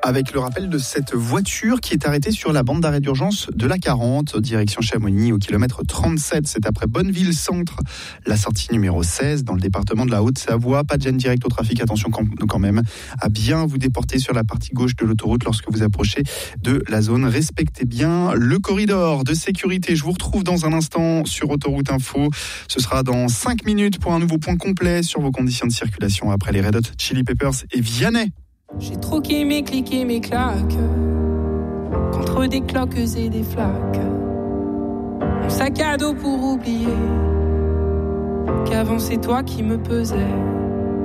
avec le rappel de cette voiture qui est arrêtée sur la bande d'arrêt d'urgence de la 40, direction Chamonix, au kilomètre 37. C'est après Bonneville-Centre, la sortie numéro 16, dans le département de la Haute-Savoie. Pas de gêne directe au trafic, attention quand même à bien vous déporter sur la partie gauche de l'autoroute lorsque vous approchez de la zone. Respectez bien le corridor de sécurité. Je vous retrouve dans un instant sur Autoroute Info. Ce sera dans 5 minutes pour un nouveau point complet sur vos conditions de circulation après les Red Hot Chili Peppers et Vianney. J'ai troqué mes clics et mes claques contre des cloques et des flaques. Mon sac à dos pour oublier qu'avant c'est toi qui me pesais.